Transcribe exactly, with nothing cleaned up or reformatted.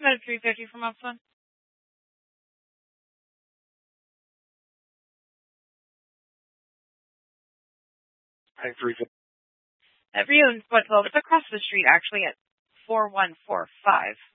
Submitted three fifty from Upson. I three fifty. Every one's but well, it's across the street actually at four one four five.